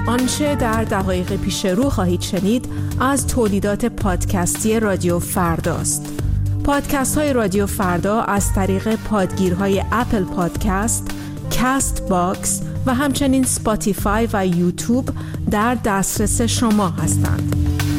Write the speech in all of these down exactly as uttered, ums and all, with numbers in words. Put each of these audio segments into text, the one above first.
آنچه در دقایق پیش رو خواهید شنید از تولیدات پادکستی رادیو فرداست. پادکست های رادیو فردا از طریق پادگیرهای اپل پادکست، کاست باکس و همچنین سپاتیفای و یوتیوب در دسترس شما هستند.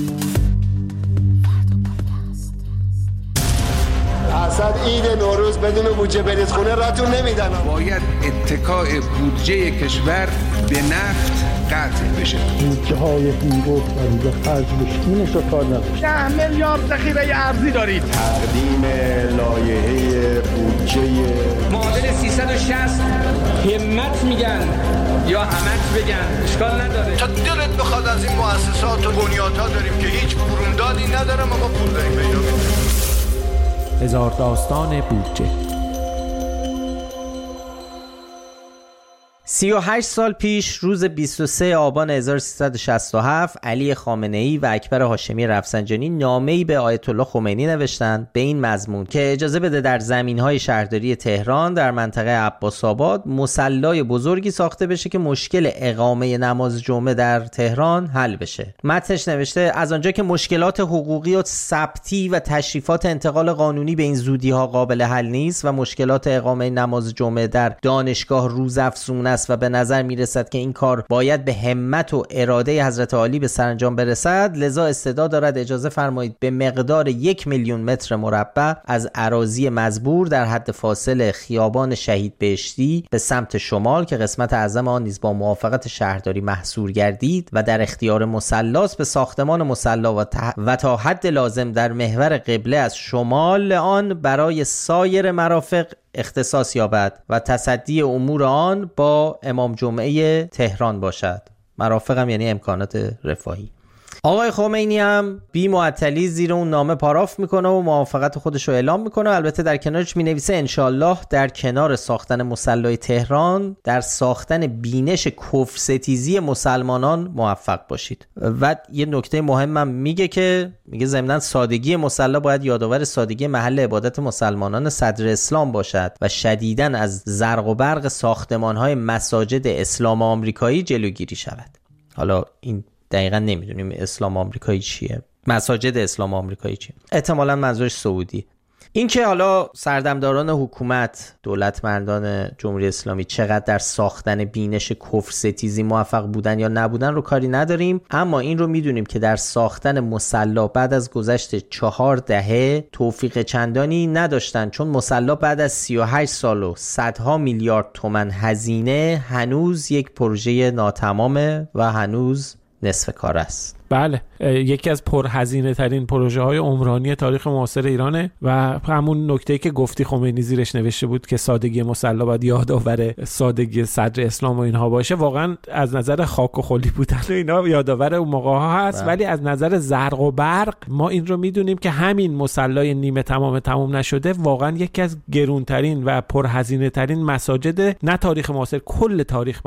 اصلا عید نوروز بدون بودجه برید خونه راتون نمیدن. باید اتکاء بودجه کشور به نفت قطع بشه. بودجه های بیرون و خرج بشینش رو کار نباشه. ده میلیارد ذخیره ارزی دارید. تقدیم لایحه بودجه معادل سیصد و شصت همت میگن یا همت بگن اشکال نداره. تا دلت بخواد از این مؤسسات و بنیادها داریم که هیچ برومدادی نداره ما پول داریم پیدا می‌کنیم. هزار داستان بودجه. سی و هشت سال پیش روز بیست و سوم آبان هزار و سیصد و شصت و هفت علی خامنه‌ای و اکبر هاشمی رفسنجانی نامه‌ای به آیت الله خمینی نوشتند به این مضمون که اجازه بده در زمین‌های شهرداری تهران در منطقه عباس‌آباد مصلی بزرگی ساخته بشه که مشکل اقامه نماز جمعه در تهران حل بشه. متنش نوشته از آنجا که مشکلات حقوقی و ثبتی و تشریفات انتقال قانونی به این زودی‌ها قابل حل نیست و مشکلات اقامه نماز جمعه در دانشگاه روزافزون است و به نظر میرسد که این کار باید به همت و اراده حضرت عالی به سرانجام برسد، لذا استدعا دارد اجازه فرمایید به مقدار یک میلیون متر مربع از اراضی مزبور در حد فاصل خیابان شهید بهشتی به سمت شمال که قسمت اعظم آن نیز با موافقت شهرداری محصور گردید و در اختیار مصلاست به ساختمان مصلا و, ت... و تا حد لازم در محور قبله از شمال آن برای سایر مرافق اختصاص یابد و تصدی امور آن با امام جمعه تهران باشد. مرافقم یعنی امکانات رفاهی. آقای خمینی هم بی معطلی زیر اون نامه پاراف میکنه و موافقت خودش رو اعلام میکنه. البته در کنارش مینویسه انشالله در کنار ساختن مصلی تهران در ساختن بینش کفر ستیزی مسلمانان موفق باشید. و یه نکته مهمم میگه که میگه ضمناً سادگی مصلی باید یادآور سادگی محل عبادت مسلمانان صدر اسلام باشد و شدیداً از زرق و برق ساختمان‌های مساجد اسلام آمریکایی جلوگیری شود. حالا این دقیقا نمیدونیم اسلام آمریکایی چیه، مساجد اسلام آمریکایی چیه، احتمالاً منظورش سعودی. این که حالا سردمداران حکومت، دولتمندان جمهوری اسلامی چقدر در ساختن بینش کفر ستیزی موفق بودن یا نبودن رو کاری نداریم، اما این رو میدونیم که در ساختن مصلی بعد از گذشت چهار دهه توفیق چندانی نداشتن، چون مصلی بعد از سی و هشت سال و صدها میلیارد تومان هزینه هنوز یک پروژه ناتمامه و هنوز نصف کار است. بله، یکی از پرهزینه ترین پروژه های عمرانی تاریخ معاصر ایرانه و همون نکته‌ای که گفتی خمینی زیرش نوشته بود که سادگی مصلی باید یادآور سادگی صدر اسلام و اینها باشه، واقعا از نظر خاک و خلی بودن و اینا یادآور اون موقع ها هست. بله. ولی از نظر زرق و برق ما این رو میدونیم که همین مصلی نیمه تمام تمام نشده واقعا یکی از گرونترین و پرهزینه ترین مساجد نه تاریخ معاصر، کل تاریخ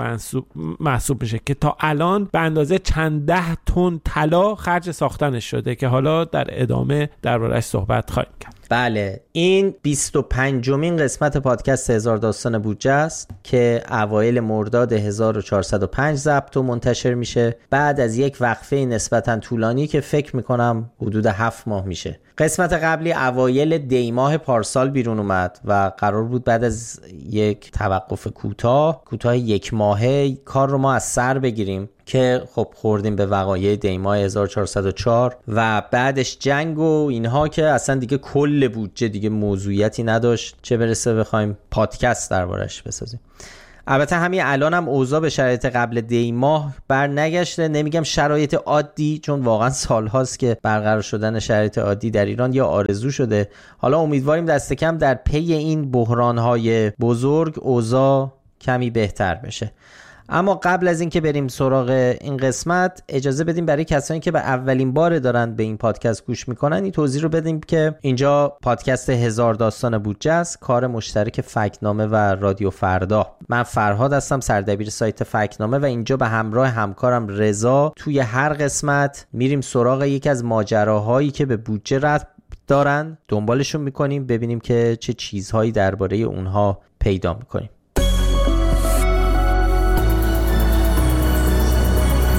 محسوب میشه که تا الان به اندازه چند ده تن طلا خرج ساختنش شده که حالا در ادامه درباره‌اش صحبت خواهیم کرد. بله، این بیست و پنجمین قسمت پادکست هزار داستان بودجه است که اوایل مرداد هزار و چهارصد و پنج ضبط و منتشر میشه بعد از یک وقفه نسبتاً طولانی که فکر میکنم حدود هفت ماه میشه. قسمت قبلی اوایل دی ماه پارسال بیرون اومد و قرار بود بعد از یک توقف کوتاه کوتاه یک ماهه کار رو ما از سر بگیریم که خب خوردیم به وقایع دی ماه هزار و چهارصد و چهار و بعدش جنگ و اینها که اصلا دیگه کل بودجه دیگه موضوعیتی نداشت، چه برسه بخوایم پادکست دربارش بسازیم. البته همین الان هم اوضاع به شرایط قبل دی ماه بر نگشته، نمیگم شرایط عادی چون واقعا سالهاست که برقرار شدن شرایط عادی در ایران یا آرزو شده. حالا امیدواریم دست کم در پی این بحران‌های بزرگ اوضاع کمی بهتر بشه. اما قبل از اینکه بریم سراغ این قسمت اجازه بدیم برای کسانی که به اولین بار دارن به این پادکست گوش میکنن این توضیح رو بدیم که اینجا پادکست هزار داستان بودجه است، کار مشترک فکت‌نامه و رادیو فردا. من فرهاد هستم، سردبیر سایت فکت‌نامه و اینجا به همراه همکارم رضا توی هر قسمت میریم سراغ یکی از ماجراهایی که به بودجه ربط دارن، دنبالشون میکنیم ببینیم که چه چیزهایی درباره اونها پیدا میکنیم.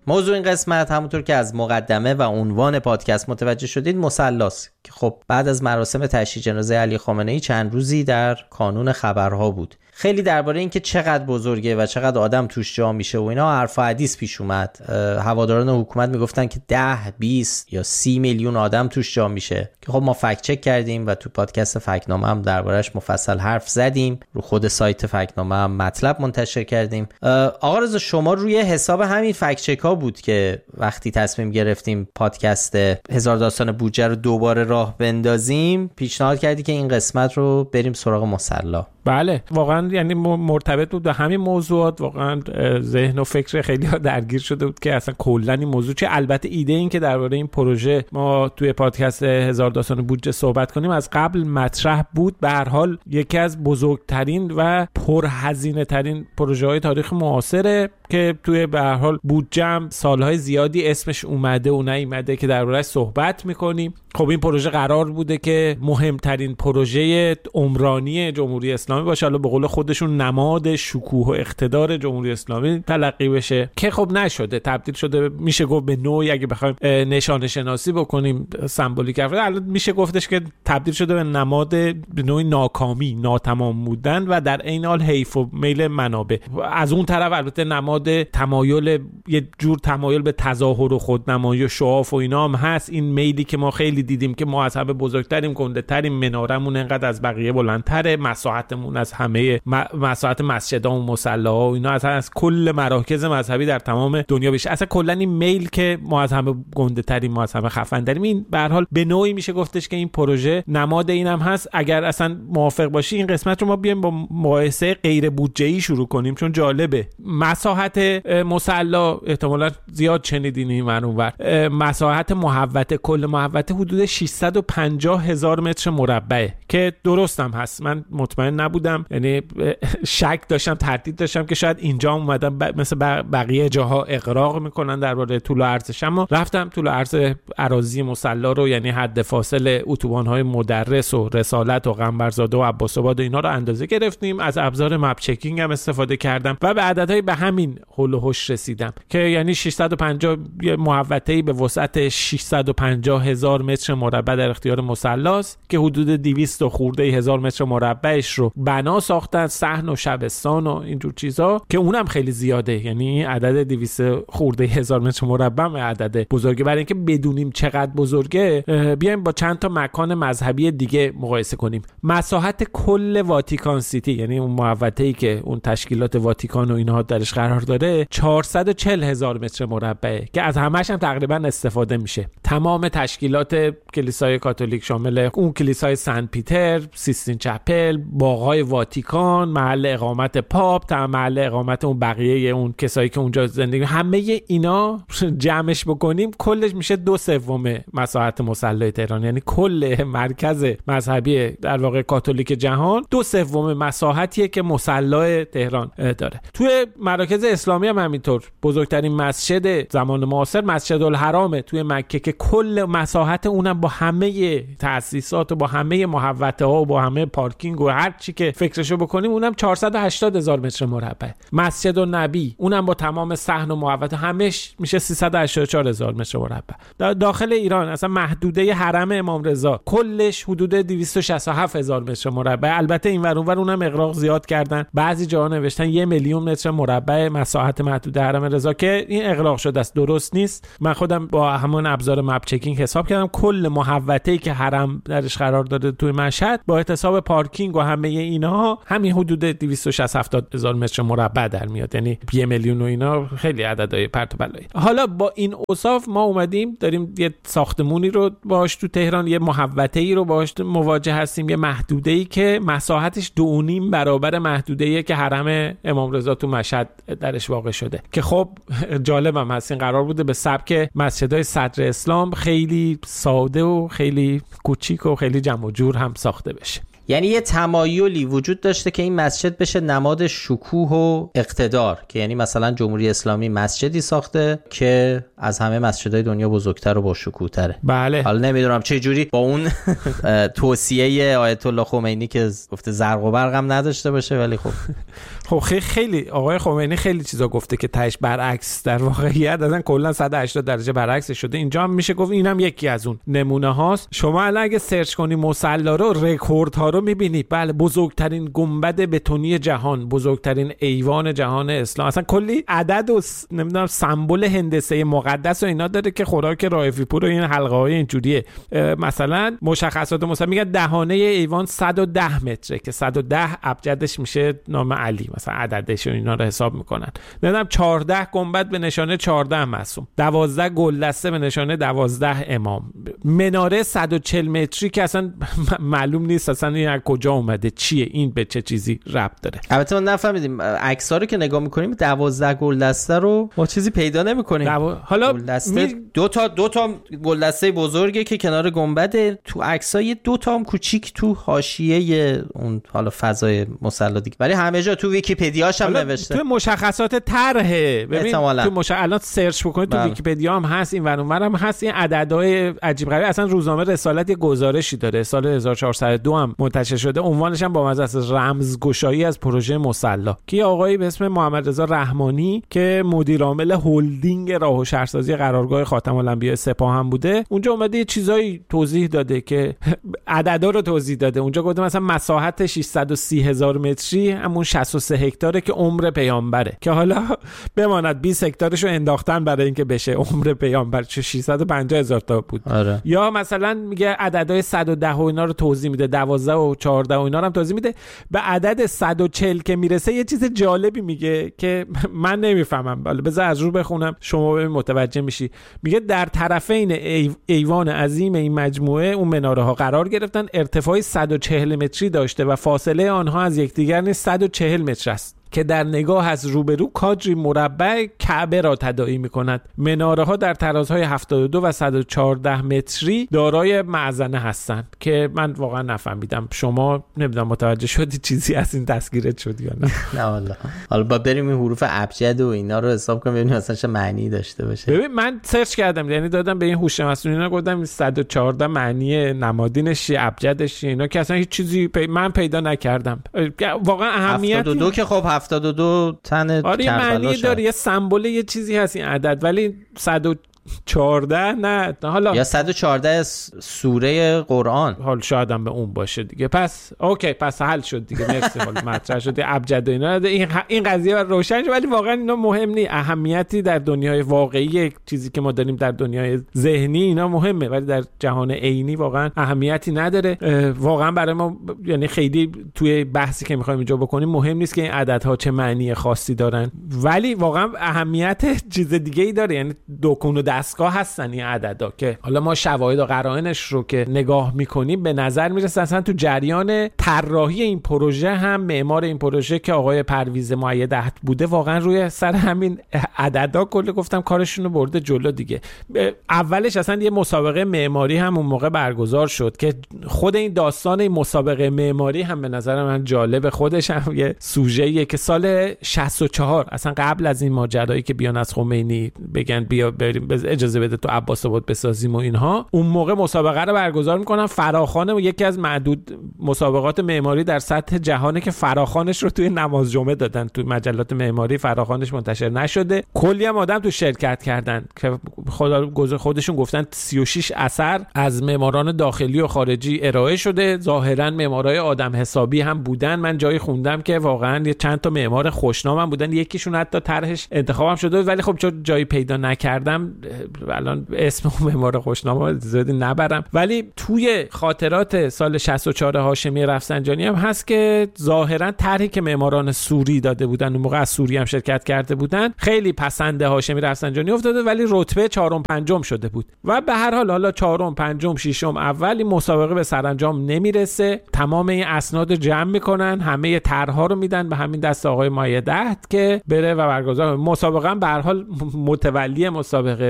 موضوع این قسمت همونطور که از مقدمه و عنوان پادکست متوجه شدید مصلاست که خب بعد از مراسم تشییع جنازه علی خامنه‌ای چند روزی در کانون خبرها بود. خیلی درباره این که چقدر بزرگه و چقدر آدم توش جا میشه و اینا حرف و حدیث پیش اومد. هواداران حکومت میگفتن که ده، بیست یا سی میلیون آدم توش جا میشه که خب ما فکت چک کردیم و تو پادکست فکت‌نامه هم دربارش مفصل حرف زدیم، رو خود سایت فکت‌نامه هم مطلب منتشر کردیم. آقا رضا شما روی حساب همین فکت چک ها بود که وقتی تصمیم گرفتیم پادکست هزار داستان بودجه رو دوباره راه بندازیم پیشنهاد کردی که این قسمت رو بریم سراغ مصلا. بله واقعا یعنی مرتبط بود به همین موضوعات. واقعا ذهن و فکر خیلی ها درگیر شده بود که اصلا کلا این موضوع چه. البته ایده این که درباره این پروژه ما توی پادکست هزار داستان بودجه صحبت کنیم از قبل مطرح بود. به هر حال یکی از بزرگترین و پرهزینه ترین پروژه های تاریخ معاصره که توی به هر حال بودجه هم سالهای زیادی اسمش اومده و نیومده که درباره‌اش صحبت میکنیم. خب این پروژه قرار بوده که مهمترین پروژه عمرانی جمهوری اسلامی باشه، حالا به قول خودشون نماد شکوه و اقتدار جمهوری اسلامی تلقی بشه که خب نشده، تبدیل شده میشه گفت به نوعی اگه بخوایم نشانه شناسی بکنیم سمبولیک حرف الان میشه گفتش که تبدیل شده به نماد به نوعی ناکامی، ناتمام بودن و در عین حال حیف و میل منابع. از اون طرف البته نماد تمایل، یه جور تمایل به تظاهر و خودنمایی و شعاف و اینا هم هست. این میلی که ما خیلی دیدیم که ما از همه بزرگتریم، گنده‌تریم، منارمون انقدر از بقیه بلندتره، مساحتمون از همه مساحت مسجدها و مصلاها و اینا از از کل مراکز مذهبی در تمام دنیا بیشتر. اصلا کلا این میل که ما از همه گنده‌تریم، ما از همه خفن‌تریم، این به هر حال به نوعی میشه گفتش که این پروژه نماد اینم هست. اگر اصلا موافق باشی این قسمت رو ما بیایم با مقایسه غیر بودجه‌ای شروع کنیم چون جالبه. مساحت مصلا احتمالاً زیاد شنیدین این اونور، مساحت محوطه، کل محوطه حدود ششصد و پنجاه هزار متر مربع که درست هم هست. من مطمئن نبودم، یعنی شک داشتم، تردید داشتم که شاید اینجا اومدن ب... مثل بقیه جاها اغراق میکنن درباره طول و عرضش، اما رفتم طول و عرض اراضی مصلا رو، یعنی حد فاصل اتوبان‌های مدرس و رسالت و قنبرزاده و عباس‌آباد و اینا رو اندازه گرفتیم. از ابزار مپ چکینگ هم استفاده کردم و به عددهای به همین هول و هوش رسیدم که یعنی ششصد و پنجاه محوطه‌ای به وسعت ششصد و پنجاه هزار متر مربع در اختیار مصلاست که حدود دویست و خورده هزار متر مربعش رو بنا ساختن، صحن و شبستان و اینجور چیزا که اونم خیلی زیاده. یعنی عدد دویست خورده هزار متر مربع عدد بزرگه. برای اینکه بدونیم چقدر بزرگه بیایم با چند تا مکان مذهبی دیگه مقایسه کنیم. مساحت کل واتیکان سیتی، یعنی اون محوطه‌ای که اون تشکیلات واتیکان و اینها درش قرار داره، چهارصد و چهل هزار متر مربعه که از همه‌ش هم تقریبا استفاده میشه. تمام تشکیلات کلیسای کاتولیک شامل اون کلیسای سن پیتر، سیستین چپل، باغ‌های واتیکان، محل اقامت پاپ، تا محل اقامت اون بقیه اون کسایی که اونجا زندگی، همه اینا جمعش بکنیم کلش میشه دو سوم مساحت مصلای تهران. یعنی کل مرکز مذهبی در واقع کاتولیک جهان دو سوم مساحتیه که مصلای تهران داره. توی مراکز اسلامی هم همینطور. بزرگترین مسجد زمان معاصر مسجد الحرامه توی مکه که کل مساحت اونم با همه تأسیسات و با همه محوطه ها و با همه پارکینگ و هر چی که فکرشو بکنیم اونم چهارصد و هشتاد هزار متر مربع. مسجد النبی اونم با تمام صحن و محوطه همش میشه سیصد و هشتاد و چهار هزار متر مربع. داخل ایران اصلا محدوده حرم امام رضا کلش حدود دویست و شصت و هفت هزار متر مربع. البته این ور اون ور اونم اغراق زیاد کردن، بعضی جاها نوشتن یک میلیون متر مربع مساحت محدوده حرم رضا که این اغراق شده است، درست نیست. من خودم با همون ابزار مپ چکینگ حساب کردم کل محوطه‌ای که حرم درش قرار داره توی مشهد با حساب پارکینگ و همه اینا همین حدود دویست و شصت هفتاد هزار متر مربع در میاد. یعنی یک میلیون و اینا خیلی عددهای پرت و بلایی. حالا با این اوصاف ما اومدیم داریم یه ساختمونی رو باهاش تو تهران، یه محوطه‌ای رو باهاش مواجه هستیم، یه محدوده‌ای که مساحتش دو و نیم برابر محدوده‌ای که حرم امام رضا تو مشهد درش واقع شده. که خب جالبم هست این قرار بوده به سبک مسجدهای صدر اسلام خیلی ساده و خیلی کوچیک و خیلی جمع و جور هم ساخته بشه. یعنی یه تمایلی وجود داشته که این مسجد بشه نماد شکوه و اقتدار، که یعنی مثلا جمهوری اسلامی مسجدی ساخته که از همه مسجدهای دنیا بزرگتر و با شکوه تره. بله. حالا نمیدونم چه جوری با اون توصیه آیت الله خمینی که گفته زرق و برقم نداشته باشه، ولی خب خب خیلی خیلی آقای خمینی خیلی چیزا گفته که تهش برعکس در واقعیت اصلا کلا صد و هشتاد درجه برعکس شده. اینجا هم میشه گفت اینم یکی از اون نمونه هاست. شما الان اگه سرچ کنی مصلا رو، رکورد ها رو میبینید. بله، بزرگترین گنبد بتونی جهان، بزرگترین ایوان جهان اسلام، اصلا کلی عدد و نمیدونم سمبل هندسه مقدس و اینا داره که خوراک رائفی پور و این حلقه های اینجوریه. مثلا مشخصات مثلا میگه دهانه ایوان صد و ده متره که صد و ده ابجدش میشه نام علی، مثلا عددش و اینا رو حساب میکنن. نمیدونم چهارده گنبد به نشانه چهارده معصوم، دوازده گلدسته به نشانه دوازده امام، مناره صد و چهل متری که اصلا معلوم نیست اصلا این از کجا اومده، چیه این، به چه چیزی ربط داره. البته ما نفهمیدیم عکس‌ها رو که نگاه میکنیم دوازده گلدسته رو ما چیزی پیدا نمیکنیم. دو... حالا گلدسته می... دو تا دو تا گلدسته بزرگه که کنار گنبده، تو عکسای دو تا هم کوچیک تو حاشیه اون حالا فضای مصلی دیگه، ولی همه جا تو ویکی‌پدیاش هم نوشته. تو مشخصات طرحه ببین، تو مش... الان سرچ بکنید تو بله. ویکی‌پدیا هم هست، این ور اونور هم هست. این عددهای عجیب غریب، اصلا روزنامه رسالت یه گزارشی داره سال هزار و چهارصد و دو هم منتشر شده، عنوانش هم با مزه است رمزگشایی از پروژه مصلی، که آقایی به اسم محمد رضا رحمانی که مدیر عامل هلدینگ راه و شهرسازی قرارگاه خاتم الانبیاء سپاه هم بوده، اونجا اومده یه چیزایی توضیح داده که عددا رو توضیح داده. اونجا گفته مثلا مساحت ششصد و سی هزار متری همون شصت و سه هکتاره که عمر پیامبره، که حالا بماند بیست هکتارش رو انداختن برای اینکه بشه عمر پیامبر، چه ششصد و پنجاه هزار تا بود. آره. یا مثلا میگه عددهای صد و ده و اینا رو توضیح میده، دوازده و چهارده و اینا رو هم توضیح میده. به عدد صد و چهل که میرسه یه چیز جالبی میگه که من نمیفهمم، حالا بذار از رو بخونم شما ببین متوجه میشی. میگه در طرفین ای... ایوان عظیم این مجموعه اون مناره ها قرار گرفتن، ارتفاعی صد و چهل متری داشته و فاصله آنها از یکدیگر نیز صد و چهل متر است که در نگاه از روبرو کادری مربع کعبه را تداعی می‌کند. مناره‌ها در ترازهای هفتاد و دو و صد و چهارده متری دارای معزنه هستند که من واقعا نفهمیدم. شما نمیدونم متوجه شدی چیزی از این تذکیرت شد یا نه؟ نه والله. حالا با بریم این حروف ابجد و اینا رو حساب کنیم ببینیم اصلا چه معنی داشته باشه. ببین من سرچ کردم، یعنی دادم به این هوش مصنوعی اینا، گفتم صد و چهارده معنی نمادینش چیه، ابجدش چیه، اینا که اصلا هیچ چیزی پی... من پیدا نکردم. واقعا اهمیت هفتاد و دو که خب هفتاد و دو تن آره کربلا معنی داره، یه سمبل یه چیزی هست این عدد، ولی صد و چهارده نه. حالا یا صد و چهارده سوره قرآن، حال شاید هم به اون باشه دیگه. پس اوکی، پس حل شد دیگه. مرسی. حالا مطرح شد ابجد و اینا، این این قضیه روشن شد، ولی واقعا اینا مهم نیست. اهمیتی در دنیای واقعی چیزی که ما داریم در دنیای ذهنی اینا مهمه، ولی در جهان عینی واقعا اهمیتی نداره. واقعا برای ما یعنی خیلی توی بحثی که می‌خوایم اینجا بکنیم مهم نیست که این عددها چه معنی خاصی دارن، ولی واقعا اهمیت چیز دیگه‌ای داره. یعنی دکون و دستگاه هستن این عددا که حالا ما شواهد و قرائنش رو که نگاه میکنیم به نظر میرسه اصلا تو جریان طراحی این پروژه هم معمار این پروژه که آقای پرویز مؤید عهد بوده واقعا روی سر همین عددا کلی گفتم کارشون رو برده جلو دیگه. اولش اصلا یه مسابقه معماری هم اون موقع برگزار شد که خود این داستان این مسابقه معماری هم به نظر من جالب، خودش هم یه سوژه‌ایه که سال شصت و چهار اصلا قبل از این ماجرایی که بیان از خمینی بگن بیا بریم اجازه بده تو عباس آباد بسازیم و اینها، اون موقع مسابقه رو برگزار میکنن. فراخوان و یکی از معدود مسابقات معماری در سطح جهانه که فراخوانش رو توی نماز جمعه دادن، توی مجلات معماری فراخوانش منتشر نشده. کلی هم آدم تو شرکت کردن که خدا خودشون گفتن سی و شش اثر از معماران داخلی و خارجی ارائه شده. ظاهرا معمارای آدم حسابی هم بودن. من جایی خوندم که واقعا یه چند تا معمار خوشنام هم بودن، یکیشون حتی طرحش انتخابم شده، ولی خب چون جایی پیدا نکردم الان اسم معمار خوشنام زیادی نبرم. ولی توی خاطرات سال شصت و چهار هاشمی رفسنجانی هم هست که ظاهرا طرحی که معماران سوری داده بودن، اون موقع از سوری هم شرکت کرده بودن، خیلی پسند هاشمی رفسنجانی افتاده، ولی رتبه چهارم پنجم شده بود. و به هر حال حالا چهارم پنجم ششم اول این مسابقه به سرانجام نمیرسه. تمام این اسناد جمع میکنن، همه طرح‌ها رو میدن به همین دست آقای مؤید عهد که بره و برگزار مسابقه. به هر حال متولی مسابقه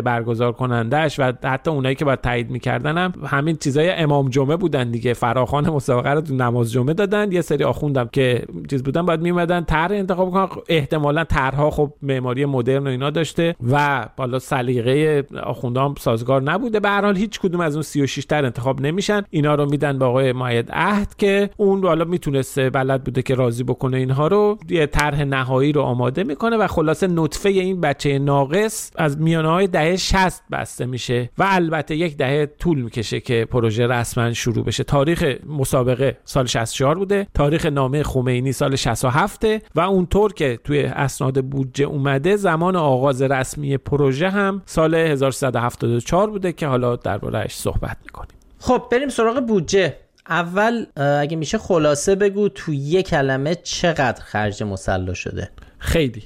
برگزار کنندش و حتی اونایی که باید تایید می‌کردن هم همین چیزای امام جمعه بودن دیگه. فراخوان مسابقه رو تو نماز جمعه دادن، یه سری آخوندم که چیز بودن باید میومدن طرح انتخاب کنن. احتمالاً طرح‌ها خب معماری مدرن و اینا داشته و بالا سلیقه آخوندام سازگار نبوده. به هر حال هیچ کدوم از اون سی و شش تر انتخاب نمیشن. اینا رو میدن به آقای مؤید عهد که اون بالا میتونسته بلد بوده که راضی بکنه اینها رو، یه طرح نهایی رو آماده میکنه و خلاصه نطفه این بچه ناقص از میانه‌های دهه شصت بسته میشه و البته یک دهه طول میکشه که پروژه رسما شروع بشه. تاریخ مسابقه سال شصت و چهار بوده، تاریخ نامه خمینی سال شصت و هفت و اونطور که توی اسناد بودجه اومده زمان آغاز رسمی پروژه هم سال هزار و سیصد و هفتاد و چهار بوده که حالا درباره‌اش صحبت میکنیم. خب بریم سراغ بودجه. اول اگه میشه خلاصه بگو تو یک کلمه چقدر خرج مسلا شده؟ خیلی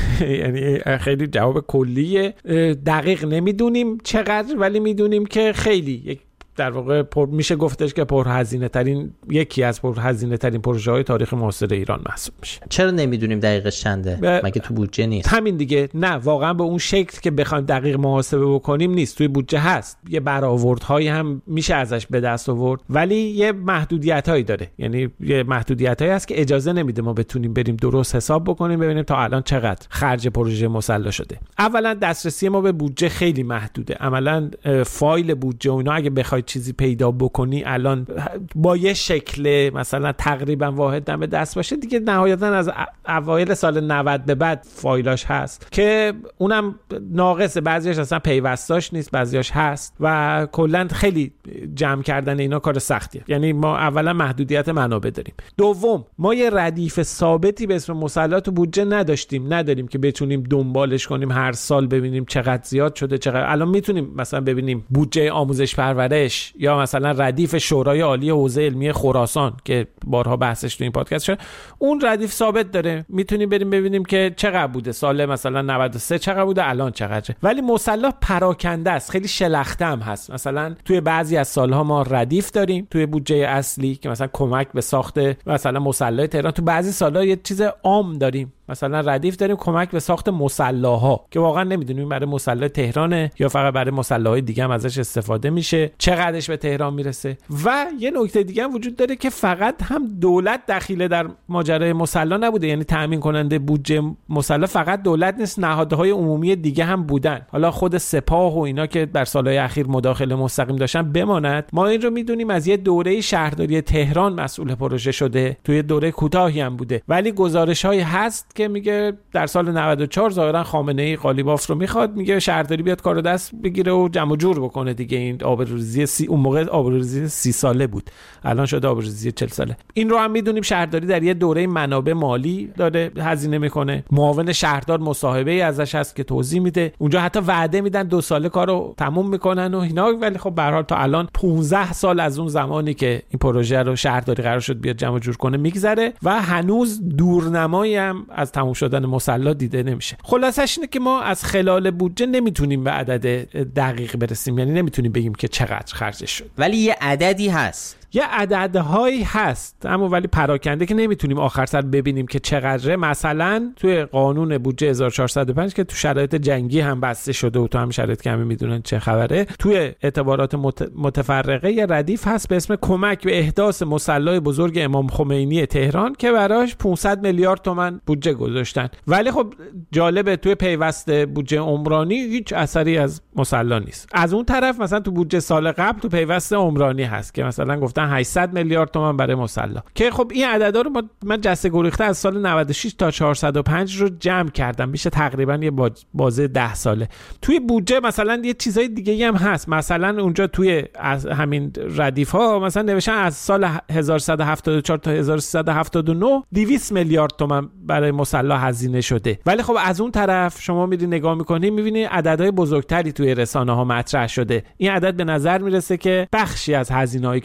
یعنی خیلی جواب کلیه، دقیق نمیدونیم چقدر ولی میدونیم که خیلی، یک در واقع پر میشه گفتش که پرهزینه ترین یکی از پرهزینه ترین پروژه های تاریخ معاصر ایران محسوب میشه. چرا نمیدونیم دقیقش چنده؟ ب... مگه تو بودجه نیست؟ همین دیگه، نه واقعا به اون شکل که بخوایم دقیق محاسبه بکنیم نیست. توی بودجه هست، یه برآوردهایی هم میشه ازش به دست آورد ولی یه محدودیتایی داره، یعنی یه محدودیتایی هست که اجازه نمیده ما بتونیم بریم درست حساب بکنیم ببینیم تا الان چقدر خرج پروژه مسلا شده. اولا دسترسی ما به بودجه خیلی محدوده. عملاً فایل بودجه و اینا اگه بخوای چیزی پیدا بکنی الان با یه شکل مثلا تقریبا واحد دم دست باشه دیگه، نهایتا از اوایل سال نود به بعد فایلاش هست که اونم ناقصه، بعضیاش اصلا پیوستاش نیست، بعضیاش هست و کلا خیلی جمع کردن اینا کار سختیه. یعنی ما اولا محدودیت منابع داریم. دوم ما یه ردیف ثابتی به اسم مسلا تو بودجه نداشتیم، نداریم که بتونیم دنبالش کنیم هر سال ببینیم چقدر زیاد شده چقدر. الان میتونیم مثلا ببینیم بودجه آموزش پرورش یا مثلا ردیف شورای عالی حوزه علمی خراسان که بارها بحثش تو این پادکست شده، اون ردیف ثابت داره، میتونیم بریم ببینیم که چقدر بوده سال مثلا نود و سه چقدر بوده الان چقدره. ولی مسلا پراکنده است، خیلی شلخته هم هست. مثلا توی بعضی از سالها ما ردیف داریم توی بودجه اصلی که مثلا کمک به ساخت مثلا مسلح تهران، تو بعضی سالها یه چیز عام داریم مثلا ردیف داریم کمک به ساخت مسلاها که واقعا نمیدونیم برای مسلح تهرانه یا فقط برای مسلحهای دیگه هم ازش استفاده میشه، چقدرش به تهران میرسه. و یه نکته دیگه هم وجود داره که فقط هم دولت دخیل در ماجرای مسلح نبوده، یعنی تامین کننده بودجه مسلح فقط دولت نیست، نهادهای عمومی دیگه هم بودن. حالا خود سپاه و اینا که در سالهای اخیر مداخله مستقیم داشتن بماند، ما این رو میدونیم از یه دوره شهرداری تهران مسئول پروژه شده، توی دوره کوتاهی هم بوده ولی گزارش‌هایی هست که میگه در سال نود و چهار ظاهرا خامنه‌ای قالیباف رو میخواد، میگه شهرداری بیاد کارو دست بگیره و جمع جور بکنه دیگه. این آبروریزی سی اون موقع آبروریزی سی ساله بود، الان شده آبروریزی چهل ساله. این رو هم میدونیم شهرداری در یه دوره منابع مالی داره هزینه میکنه، معاون شهردار مصاحبه‌ای ازش هست که توضیح میده، اونجا حتی وعده میدن دو ساله کارو تموم میکنن و اینا، ولی خب به هر حال تا الان پانزده سال از اون زمانی که این پروژه رو شهرداری قرار شد بیاد جمع جور کنه میگذره و هنوز دورنمایی هم از تموم شدن مسلا دیده نمیشه. خلاصش اینه که ما از خلال بودجه نمیتونیم به عدد دقیق برسیم، یعنی نمیتونیم بگیم که چقدر خرجش شد، ولی یه عددی هست، یه عددهایی هست اما ولی پراکنده که نمیتونیم آخر سر ببینیم که چقدره. مثلا توی قانون بودجه هزار و چهارصد و پنج که تو شرایط جنگی هم بسته شده و تو هم شرایط که همه میدونن چه خبره، توی اعتبارات متفرقه یه ردیف هست به اسم کمک به احداث مسلح بزرگ امام خمینی تهران که براش پانصد میلیارد تومان بودجه گذاشتن. ولی خب جالبه توی پیوست بودجه عمرانی هیچ اثری از مسلح نیست. از اون طرف مثلا تو بودجه سال قبل تو پیوست عمرانی هست که مثلا گفتن هشتصد میلیارد تومان برای مسلح، که خب این عددا رو من جسته گریخته از سال نود و شش تا چهارصد و پنج رو جمع کردم، میشه تقریبا یه بازه ده ساله. توی بودجه مثلا یه چیزای دیگه هم هست، مثلا اونجا توی همین ردیف ها مثلا نوشتن از سال هزار و سیصد و هفتاد و چهار تا هزار و سیصد و هفتاد و نه دویست میلیارد تومان برای مسلح هزینه شده. ولی خب از اون طرف شما میری نگاه میکنی میبینی عددهای بزرگتری توی رسانه ها مطرح شده. این عدد به نظر میرسه که بخشی از هزینه‌هایی که برای مسلح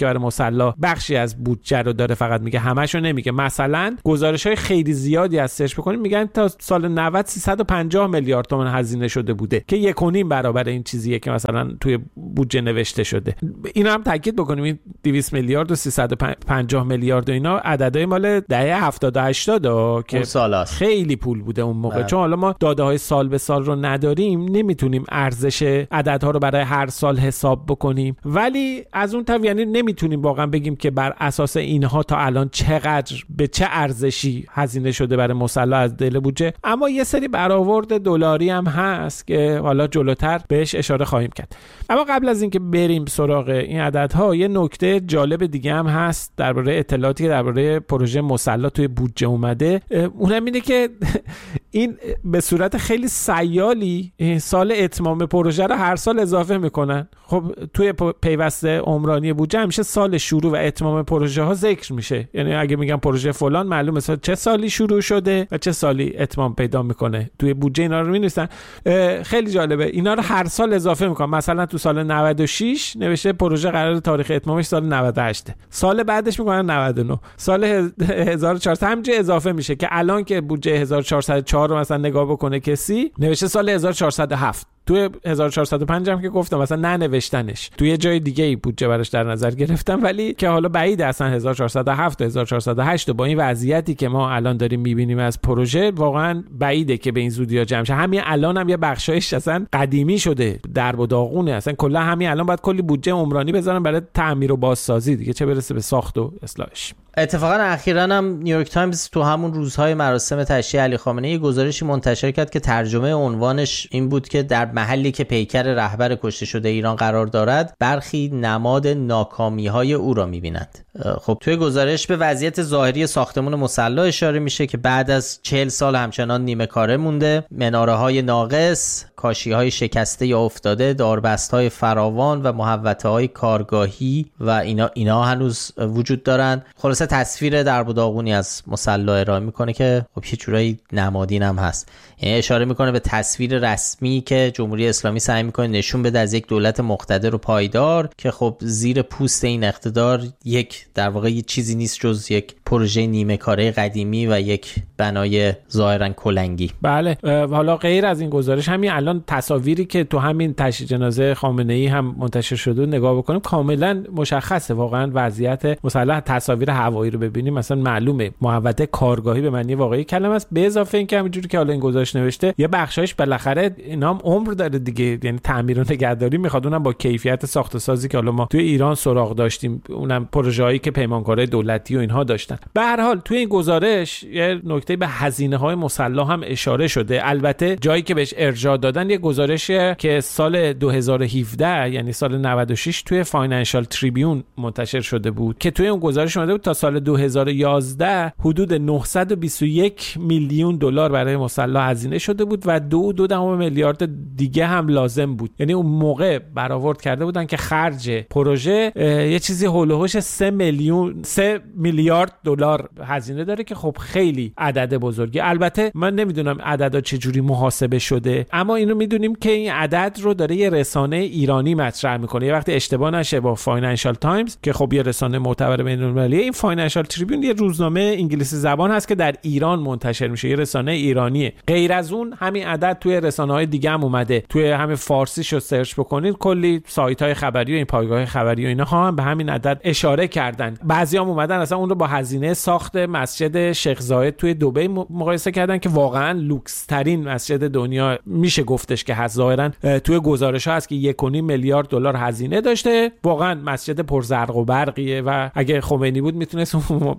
مصلی بخشی از بودجه رو داره فقط میگه، همه‌شو نمیگه. مثلا گزارش‌های خیلی زیادی از سرچ بکنید میگن تا سال نود سیصد و پنجاه میلیارد تومان هزینه شده بوده که یک و نیم برابر این چیزیه که مثلا توی بودجه نوشته شده. اینا هم تاکید بکنیم این دویست میلیارد و سیصد و پنجاه میلیارد و اینا عددهای مال دهه هفتاد و هشتاد که خیلی پول بوده اون موقع. چون حالا ما داده‌های سال به سال رو نداریم، نمیتونیم ارزش عددها رو برای هر سال حساب بکنیم، ولی از اون طرف یعنی نمیتونیم واقعا بگیم که بر اساس اینها تا الان چقدر به چه ارزشی هزینه شده برای مصلی از دل بودجه. اما یه سری برآورد دلاری هم هست که حالا جلوتر بهش اشاره خواهیم کرد. اما قبل از اینکه بریم سراغ این عددها، یه نکته جالب دیگه هم هست درباره اطلاعاتی که درباره پروژه مصلی توی بودجه اومده. اونم اینه که این به صورت خیلی سیالی سال اتمام پروژه رو هر سال اضافه میکنن. خب توی پیوسته عمرانی بودجه همیشه سال شروع و اتمام پروژه ها ذکر میشه، یعنی اگه میگم پروژه فلان معلومه چه سالی شروع شده و چه سالی اتمام پیدا میکنه. توی بودجه اینا رو می‌نویسن. خیلی جالبه، اینا رو هر سال اضافه میکنن. مثلا تو سال نود و شش نوشته پروژه قرار تاریخ اتمامش سال نود و هشت، سال بعدش میکنن نود و نه، سال هزار و چهارصد همینجوری اضافه میشه که الان که بودجه هزار و چهارصد و چهار رو مثلا نگاه بکنه کسی نوشته سال هزار و چهارصد و هفت، توی هزار و چهارصد و پنج هم که گفتم مثلا ننوشتنش، توی جای دیگه ای بودجه براش در نظر گرفتم، ولی که حالا بعید اصلا هزار و چهارصد و هفت و هزار و چهارصد و هشت با این وضعیتی که ما الان داریم میبینیم از پروژه واقعا بعیده که به این زودی ها جمع شه. همین الان هم یه بخشایش اصلا قدیمی شده، درب و داغونه، اصلا کلا همین الان باید کلی بودجه عمرانی بذارن برای تعمیر و بازسازی دیگه، چه برسه به ساخت و اصلاحش. اتفاقا اخیراً هم نیویورک تایمز تو همون روزهای مراسم تشییع علی خامنه‌ای یه گزارشی منتشر کرد که ترجمه عنوانش این بود که در محلی که پیکر رهبر کشته شده ایران قرار دارد برخی نماد ناکامی‌های او را می‌بینند. خب توی گزارش به وضعیت ظاهری ساختمان مصلی اشاره میشه که بعد از چهل سال همچنان نیمه کاره مونده، مناره‌های ناقص، کاشی‌های شکسته یا افتاده، داربست‌های فراوان و محوطه‌های کارگاهی و اینا اینا هنوز وجود دارن. خلاصه تصویر درب و داغونی از مصلی ارائه میکنه که خب یه جورایی نمادین هم هست، یعنی اشاره میکنه به تصویر رسمی که جمهوری اسلامی سعی میکنه نشون بده از یک دولت مقتدر و پایدار که خب زیر پوست این اقتدار یک در واقع یه چیزی نیست جز یک پروژه نیمه کاره قدیمی و یک بنای ظاهرا کلنگی. بله، حالا غیر از این گزارش همین الان تصاویری که تو همین تشییع جنازه خامنه‌ای هم منتشر شده نگاه بکنیم کاملا مشخصه واقعا وضعیت مصلی. تصاویر هوایی رو ببینیم مثلا معلومه محوطه کارگاهی به معنی واقعی کلمه است، به اضافه اینکه همینجوری که حالا این گزارش نوشته یه بخشایش بالاخره اینا هم عمر داره دیگه، یعنی تعمیر و نگهداری میخواد، اونم با کیفیت ساخت و سازی که حالا ما توی ایران سراغ داشتیم، اونم پروژه‌ای که پیمانکارای دولتی و اینها داشتن. به هر حال توی این گزارش یه نکته به هزینه‌های مصلی هم اشاره شده. البته جایی که بهش ارجاع دادن یه گزارشی که سال دو هزار و هفده یعنی سال نود و شش توی فاینانشال تریبیون منتشر شده بود که توی اون گزارش اومده بود تا سال دو هزار و یازده حدود نهصد و بیست و یک میلیون دلار برای مصلی هزینه شده بود و دو دو دهم میلیارد دیگه هم لازم بود. یعنی اون موقع برآورد کرده بودن که خرج پروژه یه چیزی هول و هوش سه میلیون سه میلیارد دلار هزینه داره که خب خیلی عدد بزرگی. البته من نمیدونم عددا چجوری محاسبه شده، اما اینو میدونیم که این عدد رو داره یه رسانه ایرانی مطرح میکنه. یه وقتی اشتباه نشه با فاینانشال تایمز که خب یه رسانه معتبر بین‌المللیه، این فاینانشال تریبیون یه روزنامه انگلیسی زبان هست که در ایران منتشر میشه، یه رسانه ایرانیه. غیر از اون همین عدد توی رسانه‌های دیگه هم اومده، توی همین فارسیشو سرچ بکنید کلی سایت‌های خبری و این پایگاه خبری و اینا هم به همین عدد اشاره کردن. بعضیام اومدن اصلا اون رو با هزینه ساخت مسجد شیخ زاید توی دبی مقایسه کردن که واقعا لوکس ترین مسجد دنیا میشه گفتش که هست. ظاهرا توی گزارش‌ها هست که یک و نیم میلیارد دلار هزینه داشته، واقعا مسجد پرزرق و برقیه و اگه خمینی بود میتونست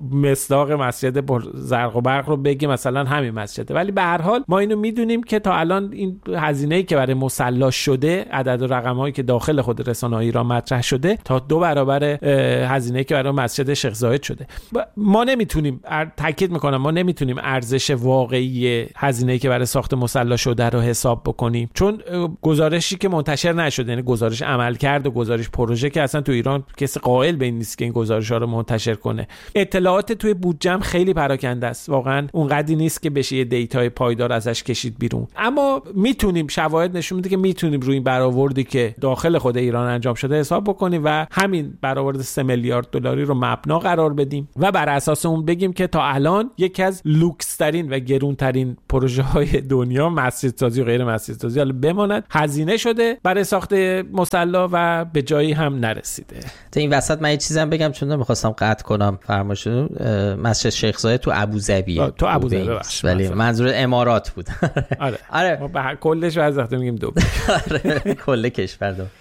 مصداق مسجد پرزرق و برق رو بگه مثلا همین مسجده. ولی به هر حال ما اینو میدونیم که تا الان این هزینه‌ای که برای مصلی شده، عدد و رقم‌هایی که داخل خود رسانه‌های ایران مطرح شده، تا دو برابر هزینه‌ای که برای مسجد شیخ زاید شده. ما نمیتونیم، تاکید میکنم، ما نمیتونیم ارزش واقعی هزینه‌ای که برای ساخت مصلی شده رو حساب بکنیم، چون گزارشی که منتشر نشده، یعنی گزارش عمل کرد و گزارش پروژه که اصلا تو ایران کسی قائل به این نیست که این گزارش‌ها رو منتشر کنه. اطلاعات توی بودجه خیلی پراکنده است، واقعا اونقدی نیست که بشه یه دیتای پایدار ازش کشید بیرون. اما میتونیم، شواهد نشون میده که میتونیم روی این برآوردی که داخل خود ایران انجام شده حساب بکنیم و همین برآورد سه میلیارد دلاری رو مبنا قرار بدیم و بر اساس اون بگیم که تا الان یکی از لوکس ترین و گرون ترین پروژه های دنیا مسجد سازی و غیر مسجد سازی حالا بماند هزینه شده برای ساخت مصلی و به جایی هم نرسیده. تا این وسط من یه چیزی هم بگم چون نمیخواستم قطع کنم فرمایشتون. مسجد شیخ زاید تو ابوظبی، تو ابوظبی ببخشید، ولی منظور امارات بود. آره آره ما به کلش وقتی میگیم دو آره کل کشور دو.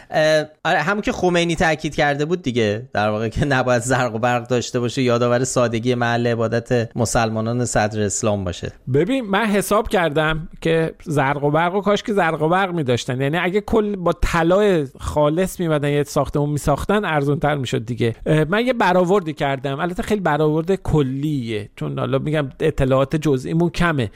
آره همون که خمینی تاکید کرده بود دیگه، در واقع که نباید زرق و برق داشته باشه، یادآور سادگی محل عبادت مسلمانان صدر اسلام باشه. ببین من حساب کردم که زرق و برق و کاش که زرق و برق می داشتن، یعنی اگه کل با طلای خالص میمدن یه ساختمون میساختن ارزان‌تر میشد دیگه. من یه برآوردی کردم، البته خیلی برآورد کلیه چون حالا میگم اطلاعات جزئیمون کمه.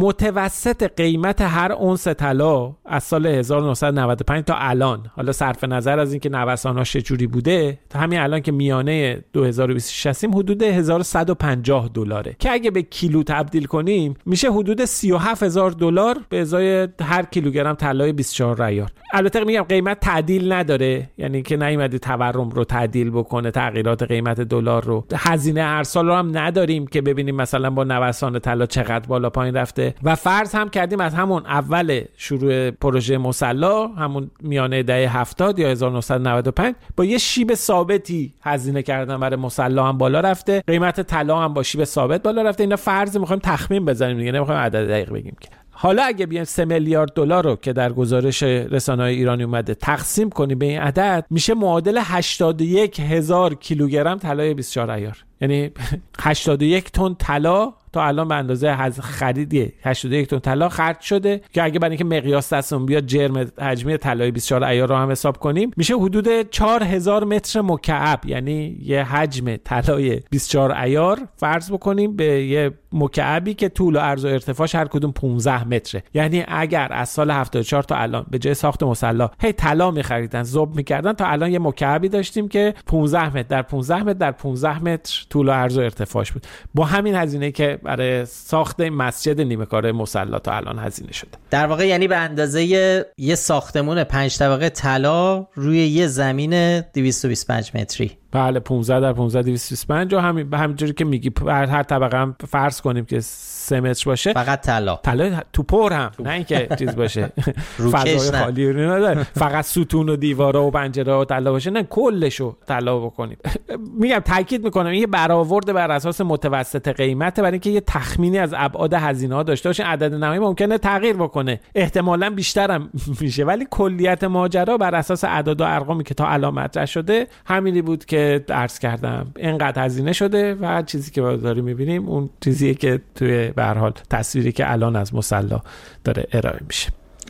متوسط قیمت هر اونس طلا از سال هزار و نهصد و نود و پنج تا الان، حالا صرف نظر از اینکه نوساناش چجوری بوده، تا همین الان که میانه دو هزار و بیست و شش هستیم حدود هزار و صد و پنجاه دلاره که اگه به کیلو تبدیل کنیم میشه حدود سی و هفت هزار دلار به ازای هر کیلوگرم طلای بیست و چهار ریال. البته میگم قیمت تعدیل نداره، یعنی که نیومده تورم رو تعدیل بکنه، تغییرات قیمت دلار رو، هزینه ارسال رو هم نداریم که ببینیم مثلا با نوسان طلا چقدر بالا پایین رفته و فرض هم کردیم از همون اول شروع پروژه مصلی، همون میانه دهه هفتاد یا هزار و نهصد و نود و پنج با یه شیب ثابتی هزینه کردن برای مصلی هم بالا رفته، قیمت طلا هم با شیب ثابت بالا رفته. اینا فرض میخوایم تخمین بزنیم دیگه، نمیخوایم عدد دقیق بگیم که. حالا اگه بیایم سه میلیارد دلار رو که در گزارش رسانه‌های ایرانی اومده تقسیم کنیم به این عدد، میشه معادل هشتاد و یک هزار کیلوگرم طلای بیست و چهار عیار، یعنی هشتاد و یک تن طلا تا الان به اندازه از خرید هشتاد و یک تن طلا خرج شده که اگه برای اینکه مقیاس دستمون بیاد جرم حجمی طلای بیست و چهار عیار رو هم حساب کنیم میشه حدود چهار هزار متر مکعب، یعنی یه حجم طلای بیست و چهار عیار فرض بکنیم به یه مکعبی که طول و عرض و ارتفاعش هر کدوم پانزده متره. یعنی اگر از سال هفتاد و چهار تا الان به جای ساخت مصلی هی طلا می‌خریدن ذوب می‌کردن، تا الان یه مکعبی داشتیم که پانزده متر در پانزده متر در پانزده متر طول و عرض و ارتفاعش بود. با همین هزینه که برای ساخت مسجد نیمه کاره مصلی تا الان هزینه شده، در واقع یعنی به اندازه یه ساختمون پنج طبقه طلا روی یه زمین دویست و بیست و پنج متری. بله پانزده در پانزده دویست و بیست و پنج و همین به همینجوری که میگی هر طبقه هم فرض کنیم که سه متر باشه، فقط طلا طلا تو پر هم نه اینکه چیز باشه فضای خالی نداره، فقط ستون و دیوارا و پنجره و طلا باشه، نه کلشو طلا بکنیم. میگم تاکید میکنم این برآورد بر اساس متوسط قیمته برای اینکه یه تخمینی از ابعاد هزینه ها داشته باشه. عدد نهایی ممکنه تغییر بکنه، احتمالاً بیشتر هم میشه، ولی کلیت ماجرا بر اساس اعداد و ارقامی که تا الان مطرح شده همینی بود که عرض کردم. اینقدر هزینه شده و چیزی که داریم میبینیم اون چیزیه که توی به هر حال تصویری که الان از مصلی داره ارائه میشه.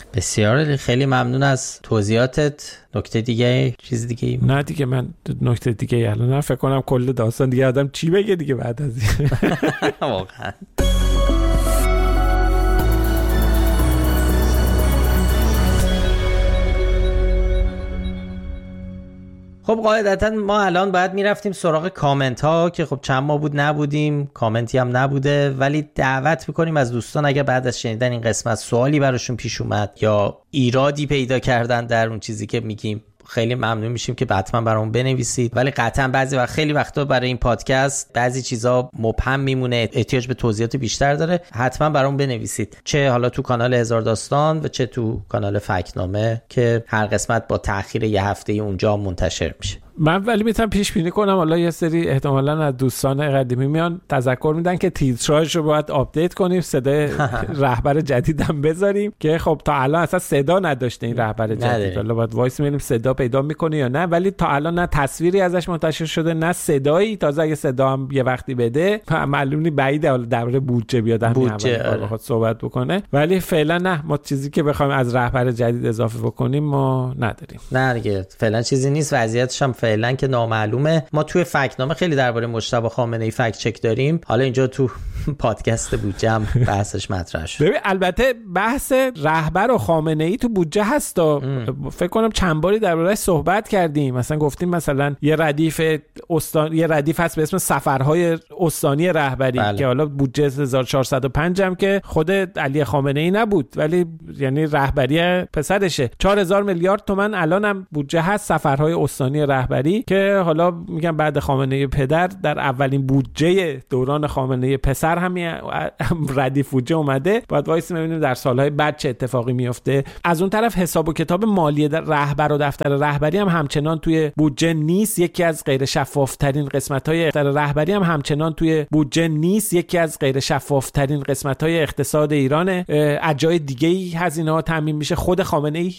بسیار خیلی ممنون از توضیحاتت. نکته دیگه چیز دیگه ای؟ نه دیگه من نکته دیگه الان نه، فکر کنم کل داستان دیگه آدم چی بگه دیگه بعد از این. واقعا خب قاعدتا ما الان باید میرفتیم سراغ کامنت ها که خب چند ماه بود نبودیم، کامنتی هم نبوده، ولی دعوت میکنیم از دوستان اگر بعد از شنیدن این قسمت سوالی براشون پیش اومد یا ایرادی پیدا کردن در اون چیزی که میگیم، خیلی ممنون میشیم که حتما برامون بنویسید. ولی قطعا بعضی وقت خیلی وقتا برای این پادکست بعضی چیزا مبهم میمونه، احتیاج به توضیحات بیشتر داره، حتما برامون بنویسید، چه حالا تو کانال هزار داستان و چه تو کانال فکتنامه که هر قسمت با تأخیر یه هفته اونجا منتشر میشه. من ولی میتونم پیش بینی کنم حالا یه سری احتمالاً از دوستان قدیمی میان تذکر میدن که تیتراژ رو باید آپدیت کنیم، صدای رهبر جدیدم بذاریم که خب تا الان اصلا صدا نداشته این رهبر جدید، حالا باید وایس میبینیم صدا پیدا میکنه یا نه، ولی تا الان نه تصویری ازش منتشر شده نه صدایی. تازه اگه صدا هم یه وقتی بده معلومی بعیده حالا درباره بودجه بیاد همین بخواد صحبت بکنه، ولی فعلا نه، ما چیزی که بخوایم از رهبر جدید اضافه بکنیم ما نداریم. نه دیگه فعلا چیزی نیست، وضعیتش هم فعلا که نامعلومه. ما توی فکت‌نامه خیلی درباره مجتبی خامنه‌ای فکت چک داریم، حالا اینجا تو پادکست بودجه هم بحثش مطرح شد. ببین البته بحث رهبر و خامنه‌ای تو بودجه هست و فکر کنم چند باری درباره‌اش صحبت کردیم. مثلا گفتیم مثلا یه ردیف استان یه ردیف هست به اسم سفرهای استانی رهبری بله. که حالا بودجه هزار و چهارصد و پنج هم که خود علی خامنه‌ای نبود ولی یعنی رهبری پسرشه. چهار هزار میلیارد تومان الان هم بودجه هست سفرهای استانی رهبری که حالا میگم بعد خامنه‌ای پدر در اولین بودجه دوران خامنه‌ای پسر همین ردیف بودجه اومده. باید وایس ببینیم در سالهای بعد چه اتفاقی میفته. از اون طرف حساب و کتاب مالی رهبر و دفتر رهبری هم همچنان توی بودجه نیست. یکی از غیر شفاف ترین قسمت‌های دفتر رهبری هم همچنان توی بودجه نیست. یکی از غیر شفاف ترین قسمت‌های اقتصاد ایران. از جای دیگه‌ای هزینه‌ها تامین میشه. خود خامنه‌ای